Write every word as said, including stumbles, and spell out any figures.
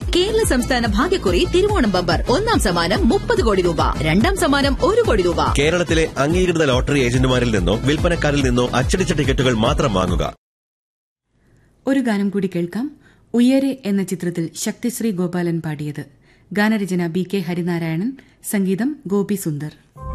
കേരള സംസ്ഥാന ഭാഗ്യക്കുറി തിരുവോണം ബമ്പർ ഒന്നാം സമ്മാനം മുപ്പത് കോടി രൂപ, രണ്ടാം സമ്മാനം ഒരു കോടി രൂപ. കേരളത്തിലെ അംഗീകൃത ലോട്ടറി ഏജന്റുമാരിൽ നിന്നോ വിൽപ്പനക്കാരിൽ നിന്നോ അച്ചടിച്ച ടിക്കറ്റുകൾ മാത്രം വാങ്ങുക. ഒരു ഗാനം കൂടി കേൾക്കാം. ഉയരെ എന്ന ചിത്രത്തിൽ ശക്തിശ്രീ ഗോപാലൻ പാടിയത്. ഗാനരചന ബി കെ ഹരിനാരായണൻ, സംഗീതം ഗോപി സുന്ദർ.